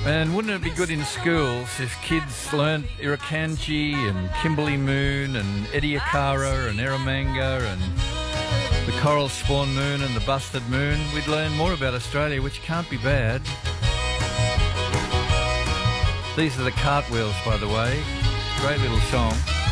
And wouldn't it be good in schools if kids learnt Irukandji and Kimberley Moon and Ediacara and Eromanga and the Coral Spawn Moon and the Busted Moon? We'd learn more about Australia, which can't be bad. These are the Cartwheels, by the way. Great little song.